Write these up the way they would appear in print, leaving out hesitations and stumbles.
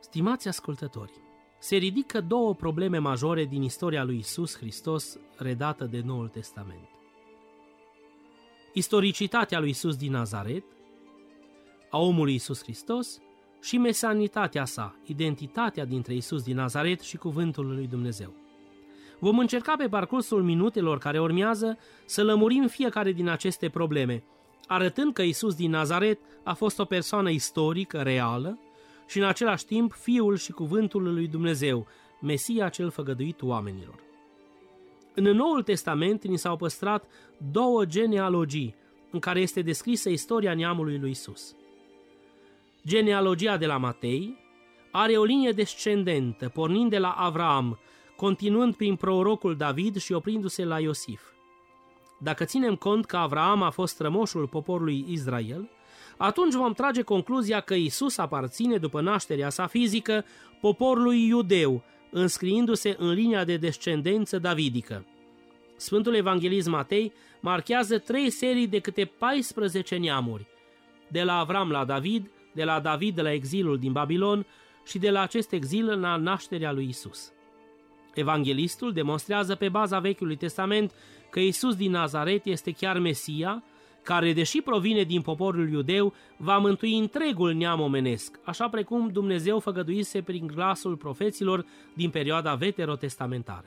Stimați ascultători, se ridică două probleme majore din istoria lui Iisus Hristos redată de Noul Testament. Istoricitatea lui Iisus din Nazaret, a omului Iisus Hristos, și mesanitatea sa, identitatea dintre Iisus din Nazaret și cuvântul lui Dumnezeu. Vom încerca pe parcursul minutelor care urmează să lămurim fiecare din aceste probleme, arătând că Iisus din Nazaret a fost o persoană istorică, reală, și în același timp Fiul și Cuvântul lui Dumnezeu, Mesia cel făgăduit oamenilor. În Noul Testament ni s-au păstrat două genealogii în care este descrisă istoria neamului lui Iisus. Genealogia de la Matei are o linie descendentă, pornind de la Avraam, continuând prin prorocul David și oprindu-se la Iosif. Dacă ținem cont că Avraam a fost strămoșul poporului Israel, atunci vom trage concluzia că Iisus aparține, după nașterea sa fizică, poporului iudeu, înscriindu-se în linia de descendență davidică. Sfântul Evanghelist Matei marchează 3 serii de câte 14 neamuri, de la Avram la David, de la David la exilul din Babilon și de la acest exil la nașterea lui Iisus. Evanghelistul demonstrează pe baza Vechiului Testament că Iisus din Nazaret este chiar Mesia, care, deși provine din poporul iudeu, va mântui întregul neam omenesc, așa precum Dumnezeu făgăduise prin glasul profeților din perioada veterotestamentară.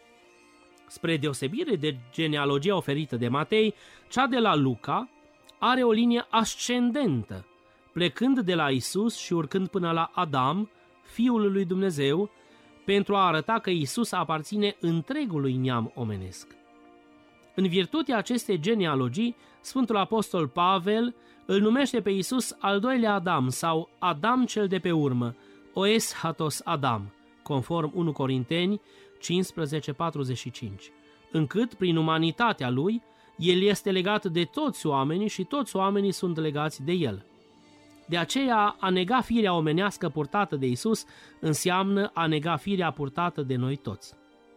Spre deosebire de genealogia oferită de Matei, cea de la Luca are o linie ascendentă, plecând de la Iisus și urcând până la Adam, Fiul lui Dumnezeu, pentru a arăta că Iisus aparține întregului neam omenesc. În virtutea acestei genealogii, Sfântul Apostol Pavel îl numește pe Iisus al doilea Adam sau Adam cel de pe urmă, Oes Hatos Adam, conform 1 Corinteni 15:45, încât prin umanitatea lui, el este legat de toți oamenii și toți oamenii sunt legați de el. De aceea, a nega firea omenească purtată de Iisus înseamnă a nega firea purtată de noi toți.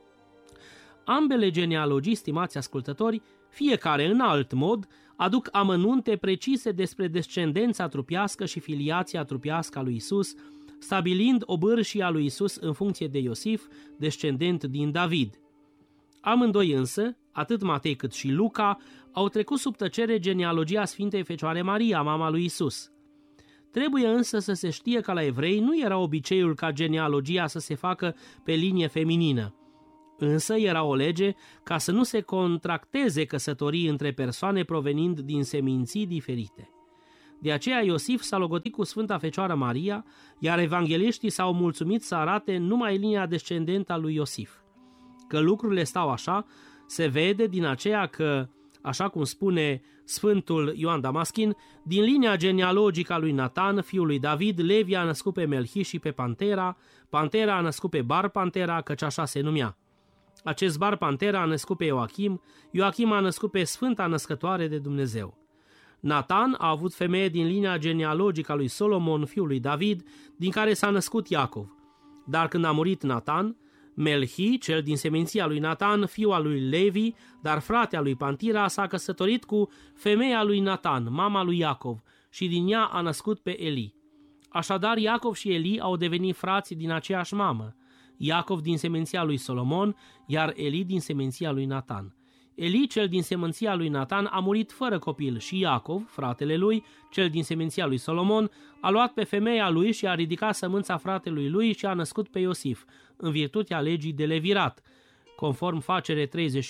Ambele genealogii, stimați ascultători, fiecare în alt mod, aduc amănunte precise despre descendența trupească și filiația trupească a lui Iisus, stabilind obârșia lui Iisus în funcție de Iosif, descendent din David. Amândoi însă, atât Matei cât și Luca, au trecut sub tăcere genealogia Sfintei Fecioare Maria, mama lui Iisus. Trebuie însă să se știe că la evrei nu era obiceiul ca genealogia să se facă pe linie feminină. Însă era o lege ca să nu se contracteze căsătorii între persoane provenind din seminții diferite. De aceea Iosif s-a logodit cu Sfânta Fecioară Maria, iar evangheliștii s-au mulțumit să arate numai linia descendentă a lui Iosif. Că lucrurile stau așa, se vede din aceea că, așa cum spune Sfântul Ioan Damaschin, din linia genealogică a lui Natan, fiul lui David, Levi a născut pe Melchi și pe Pantera, Pantera a născut pe Bar Pantera, căci așa se numea. Acest Bar Pantera a născut pe Ioachim, Ioachim a născut pe Sfânta Născătoare de Dumnezeu. Natan a avut femeie din linia genealogică a lui Solomon, fiul lui David, din care s-a născut Iacov. Dar când a murit Natan, Melchi, cel din seminția lui Natan, fiul al lui Levi, dar fratea lui Pantira, s-a căsătorit cu femeia lui Natan, mama lui Iacov, și din ea a născut pe Eli. Așadar, Iacov și Eli au devenit frați din aceeași mamă, Iacov din seminția lui Solomon, iar Eli din seminția lui Natan. Eli, cel din seminția lui Natan, a murit fără copil și Iacov, fratele lui, cel din seminția lui Solomon, a luat pe femeia lui și a ridicat sămânța fratelui lui și a născut pe Iosif, în virtutea legii de levirat, conform Facere 38:8,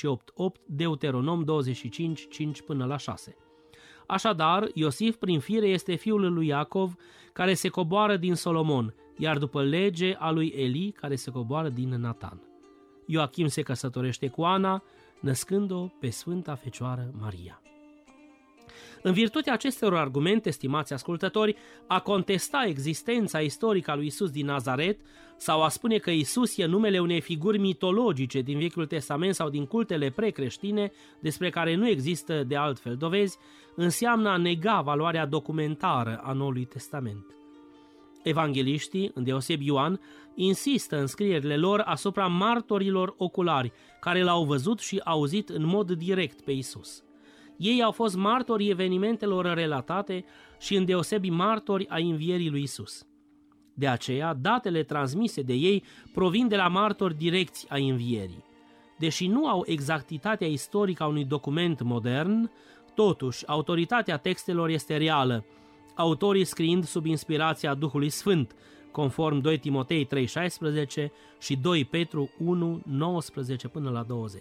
Deuteronom 25, 5-6. Așadar, Iosif prin fire este fiul lui Iacov, care se coboară din Solomon, iar după lege a lui Eli, care se coboară din Natan. Ioachim se căsătorește cu Ana, născând-o pe Sfânta Fecioară Maria. În virtutea acestor argumente, stimați ascultători, a contesta existența istorică a lui Iisus din Nazaret sau a spune că Iisus e numele unei figuri mitologice din Vechiul Testament sau din cultele precreștine, despre care nu există de altfel dovezi, înseamnă a nega valoarea documentară a Noului Testament. Evangheliștii, îndeosebi Ioan, insistă în scrierile lor asupra martorilor oculari care l-au văzut și auzit în mod direct pe Iisus. Ei au fost martori evenimentelor relatate și îndeosebi martori ai învierii lui Iisus. De aceea, datele transmise de ei provin de la martori direcți ai învierii. Deși nu au exactitatea istorică a unui document modern, totuși, autoritatea textelor este reală, autorii scriind sub inspirația Duhului Sfânt, conform 2 Timotei 3,16 și 2 Petru 1,19 până la 20.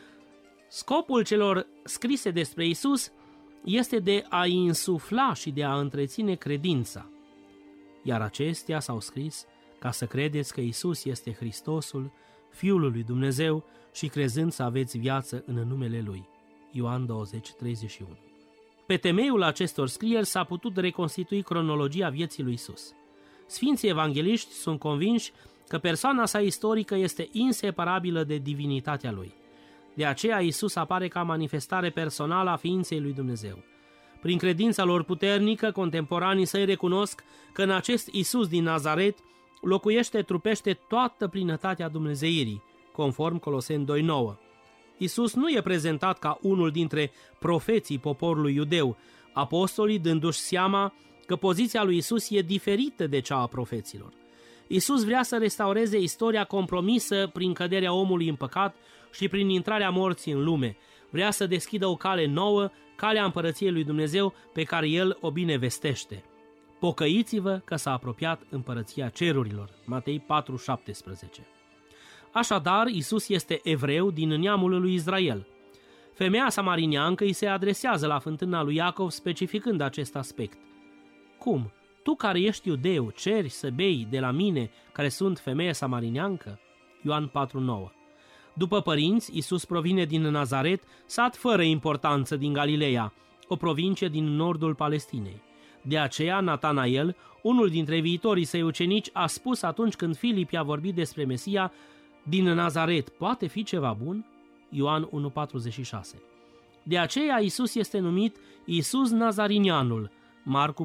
Scopul celor scrise despre Isus este de a insufla și de a întreține credința, iar acestea s-au scris ca să credeți că Isus este Hristosul, Fiul lui Dumnezeu, și crezând să aveți viață în numele Lui. Ioan 20:31. Pe temeiul acestor scrieri s-a putut reconstitui cronologia vieții lui Isus. Sfinții evangeliști sunt convinși că persoana sa istorică este inseparabilă de divinitatea lui. De aceea Isus apare ca manifestare personală a ființei lui Dumnezeu. Prin credința lor puternică, contemporanii săi recunosc că în acest Isus din Nazaret locuiește trupește toată plinătatea dumnezeirii, conform Coloseni 2:9. Isus nu e prezentat ca unul dintre profeții poporului iudeu, apostolii dându-și seama că poziția lui Isus e diferită de cea a profeților. Isus vrea să restaureze istoria compromisă prin căderea omului în păcat și prin intrarea morții în lume. Vrea să deschidă o cale nouă, calea împărăției lui Dumnezeu, pe care El o binevestește. Pocăiți-vă că s-a apropiat împărăția cerurilor. Matei 4:17. Așadar, Isus este evreu din neamul lui Israel. Femeia samariniancă îi se adresează la fântâna lui Iacov specificând acest aspect. Cum? Tu care ești iudeu, ceri să bei de la mine, care sunt femeie samariniancă? Ioan 4:9. După părinți, Isus provine din Nazaret, sat fără importanță din Galileea, o provincie din nordul Palestinei. De aceea, Natanael, unul dintre viitorii săi ucenici, a spus atunci când Filip i-a vorbit despre Mesia: din Nazaret poate fi ceva bun? Ioan 1:46. De aceea Isus este numit Isus Nazarinianul, Marcu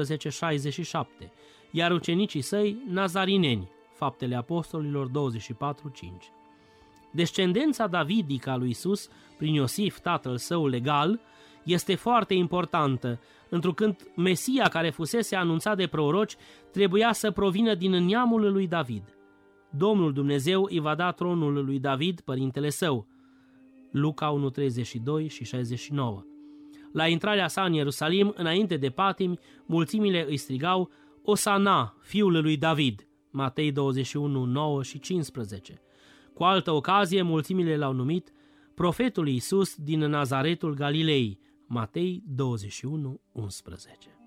14:67, iar ucenicii săi nazarineni, Faptele Apostolilor 24:5. Descendența davidică a lui Isus, prin Iosif, tatăl său legal, este foarte importantă, întrucât Mesia care fusese anunțat de proroci trebuia să provină din neamul lui David. Domnul Dumnezeu îi va da tronul lui David, părintele său. Luca 1:32 și 69. La intrarea sa în Ierusalim, înainte de patimi, mulțimile îi strigau: Osana, fiul lui David. Matei 21:9 și 15. Cu altă ocazie, mulțimile l-au numit profetul Iisus din Nazaretul Galilei. Matei 21:11.